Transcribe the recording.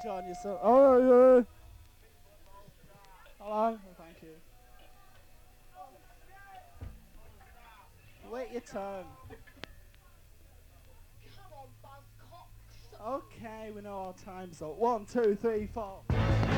enjoying yourself. Oh, yeah. Hello. Oh, thank you. Wait your turn. Okay, we know our time's up. 1, 2, 3, 4.